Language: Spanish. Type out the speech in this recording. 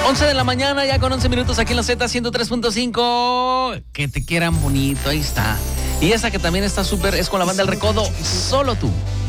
11 de la mañana, ya con 11 minutos aquí en la Z 103.5. Que te quieran bonito, ahí está. Y esa que también está súper es con la banda El Recodo, Solo Tú.